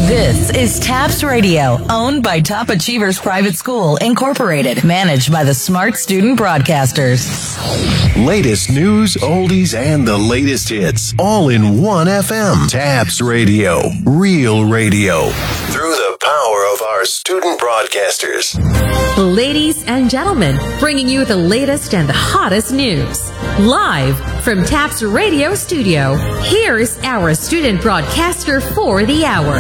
This is TAPS Radio, owned by Top Achievers Private School, Incorporated, managed by the Smart Student Broadcasters. Latest news, oldies, and the latest hits, all in one FM. TAPS Radio, real radio. Through the power of our student broadcasters. Ladies and gentlemen, bringing you the latest and the hottest news. Live from TAPS Radio Studio, here's our student broadcaster for the hour.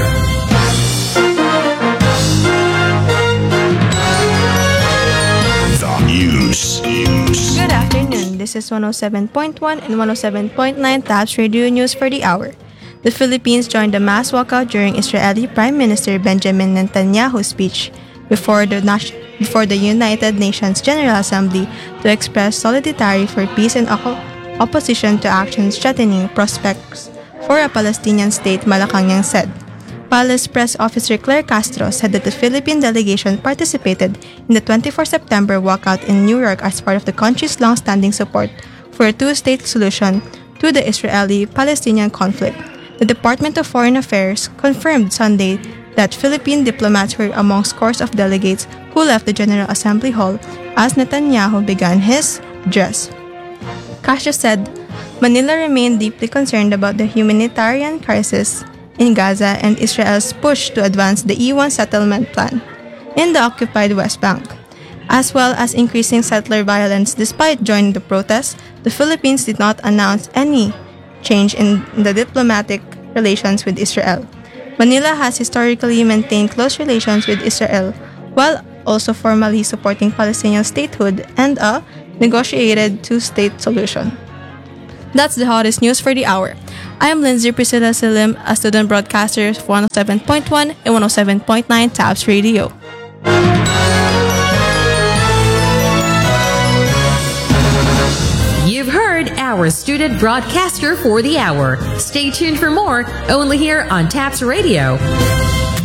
The news. Good afternoon. This is 107.1 and 107.9 TAPS Radio News for the hour. The Philippines joined the mass walkout during Israeli Prime Minister Benjamin Netanyahu's speech before the United Nations General Assembly to express solidarity for peace and opposition to actions threatening prospects for a Palestinian state, Malacanang said. Palace Press Officer Claire Castro said that the Philippine delegation participated in the 24 September walkout in New York as part of the country's long-standing support for a two-state solution to the Israeli-Palestinian conflict. The Department of Foreign Affairs confirmed Sunday that Philippine diplomats were among scores of delegates who left the General Assembly Hall as Netanyahu began his address. Castro said Manila remained deeply concerned about the humanitarian crisis in Gaza and Israel's push to advance the E1 settlement plan in the occupied West Bank, as well as increasing settler violence. Despite joining the protests, the Philippines did not announce any change in the diplomatic relations with Israel. Manila has historically maintained close relations with Israel while also formally supporting Palestinian statehood and a negotiated two-state solution. That's the hottest news for the hour. I am Lindsay Priscilla Silim, a student broadcaster for 107.1 and 107.9 TAPS Radio. You've heard our student broadcaster for the hour. Stay tuned for more, only here on TAPS Radio.